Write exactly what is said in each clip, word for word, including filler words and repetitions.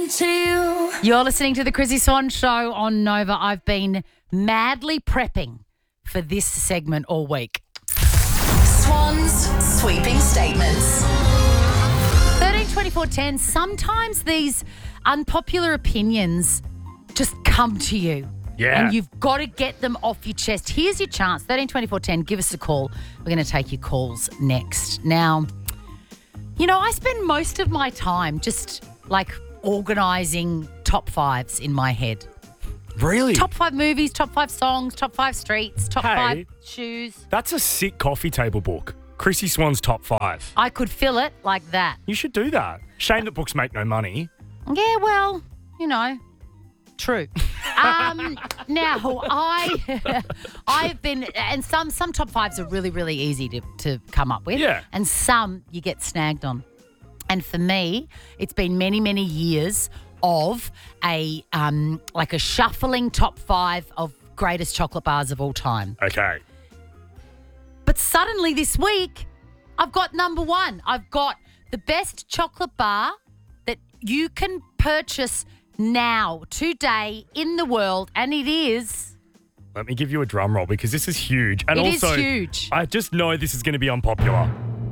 to you. You're listening to the Chrissy Swan Show on Nova. I've been madly prepping for this segment all week. Swan's sweeping statements. thirteen twenty-four ten. Sometimes these unpopular opinions just come to you. Yeah. And you've got to get them off your chest. Here's your chance. thirteen twenty-four ten. Give us a call. We're going to take your calls next. Now, you know, I spend most of my time just like organising top fives in my head. Really? Top five movies, top five songs, top five streets, top Hey. five shoes. That's a sick coffee table book. Chrissy Swan's top five. I could fill it like that. You should do that. Shame that books make no money. Yeah, well, you know, true. Um, now, I, I've been, and some some top fives are really, really easy to, to come up with. Yeah. And some you get snagged on. And for me, it's been many, many years of a um, like a shuffling top five of greatest chocolate bars of all time. Okay. But suddenly this week, I've got number one. I've got the best chocolate bar that you can purchase now, today, in the world, and it is... Let me give you a drum roll because this is huge. And It is also, huge. I just know this is going to be unpopular.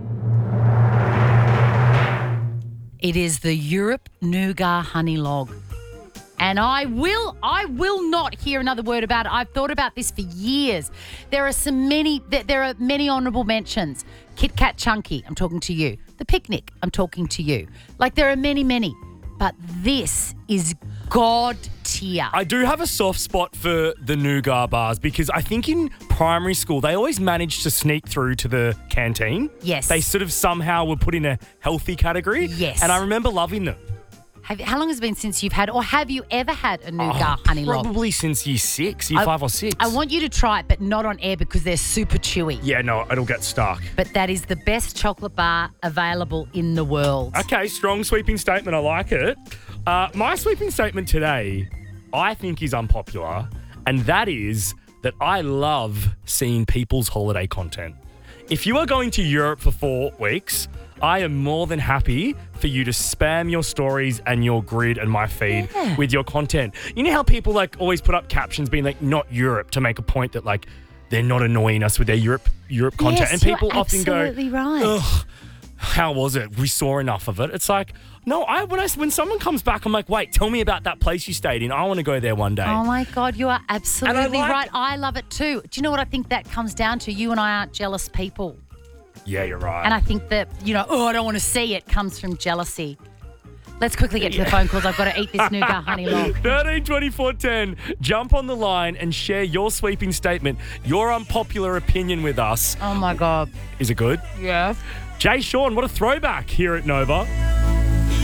It is the Europe Nougat Honey Log. And I will, I will not hear another word about it. I've thought about this for years. There are some many, there are many honourable mentions. Kit Kat Chunky, I'm talking to you. The Picnic, I'm talking to you. Like there are many, many. But this is God tier. I do have a soft spot for the nougat bars because I think in primary school they always managed to sneak through to the canteen. Yes. They sort of somehow were put in a healthy category. Yes. And I remember loving them. Have, how long has it been since you've had, or have you ever had a nougat Oh, honey log? Probably since year six, year I- five or six. I want you to try it, but not on air because they're super chewy. Yeah, no, it'll get stuck. But that is the best chocolate bar available in the world. Okay, strong sweeping statement. I like it. Uh, my sweeping statement today, I think, is unpopular, and that is that I love seeing people's holiday content. If you are going to Europe for four weeks, I am more than happy for you to spam your stories and your grid and my feed Yeah. with your content. You know how people like always put up captions being like, not Europe, to make a point that like they're not annoying us with their Europe Europe content. Yes, and people you're often go, absolutely right. ugh, how was it? We saw enough of it. It's like, no, I when I when someone comes back, I'm like, wait, tell me about that place you stayed in. I want to go there one day. Oh my God, you are absolutely like- right. I love it too. Do you know what I think that comes down to? You and I aren't jealous people. Yeah, you're right. And I think that, you know, oh, I don't want to see it comes from jealousy. Let's quickly get to the phone calls. I've got to eat this nougat honey log. thirteen twenty-four ten. Jump on the line and share your sweeping statement, your unpopular opinion with us. Oh my God. Is it good? Yeah. Jay Sean, what a throwback here at Nova.